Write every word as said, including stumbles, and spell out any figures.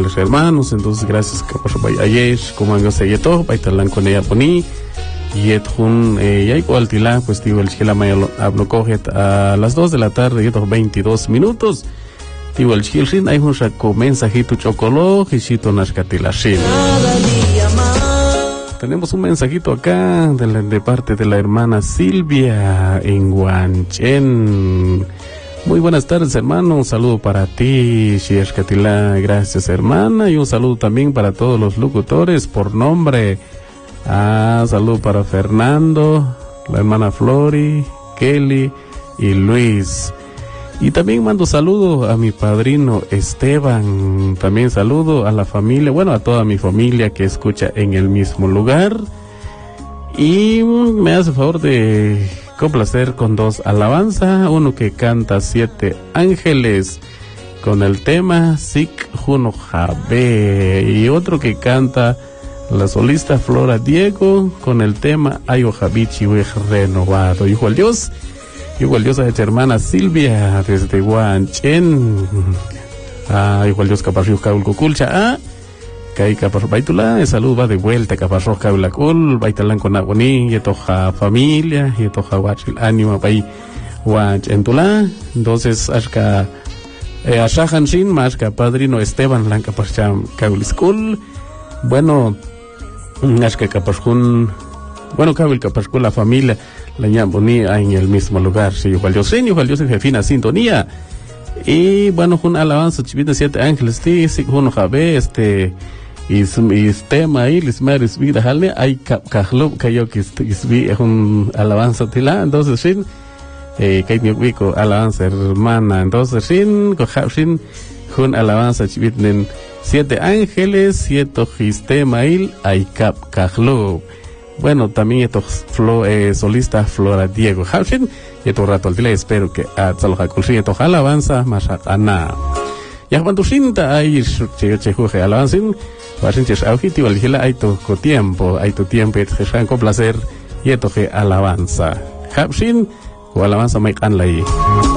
los hermanos. Entonces gracias capaz ayer como han gozado todo bailan con ella poní y etjun ya igual tila pues digo el chila mayo hablo coget a las dos de la tarde y otros veintidós minutos digo el chilrin hay un saco mensajito chocolo hijito nascatila shin. Tenemos un mensajito acá de, la, de parte de la hermana Silvia en Guanchen. Muy buenas tardes, hermano. Un saludo para ti, Shiashkatila. Gracias, hermana. Y un saludo también para todos los locutores por nombre. Ah, saludo para Fernando, la hermana Flori, Kelly y Luis. Y también mando saludo a mi padrino Esteban. También saludo a la familia, bueno, a toda mi familia que escucha en el mismo lugar. Y me hace favor de complacer con dos alabanzas. Uno que canta Siete Ángeles con el tema Sik Juno Jabe. Y otro que canta la solista Flora Diego con el tema Ayo Jabichi renovado. Hijo al Dios. Igual Dios a esta hermana Silvia desde Guanchen. Ah, igual Dios caparrius caul cuculcha. Ah, kai capar baitula. Salud va de vuelta caparros caul cul. Baitalan con aboni. Y toja familia. Y toja guachil ánimo pai Guanchen tula. Entonces, ashka eh, ashahan sin más que padrino Esteban lan caparcham caul school. Bueno, ashka caparjun. Bueno, caul caparjun la familia. La ñamboni en el mismo lugar, sí, igual yo sé, igual yo sé que fina sintonía. Y bueno, un alabanza chivita Siete Ángeles, sí, sí, uno jabe, este, y y tema ahí, les mares vida halne, hay cajlo, que yo que vi es un alabanza tila, entonces sí, eh, que mi ubico alabanza hermana, entonces sí, cojabshin, un alabanza chivita en Siete Ángeles, siete sistema ahí, hay cap cajlo. Bueno, también estos flo, eh, solista Flora Diego Hausen, y estos rato al día espero que a Tzaloja Kulshin, estos alabanza, más a Ana. Ya cuando Shinta hay chejuge alabanzin, Washington Aujiti, Valigila, hay tu tiempo, hay tu tiempo, y te con placer, y estos alabanza. Hausen, o alabanza Mike Anlay.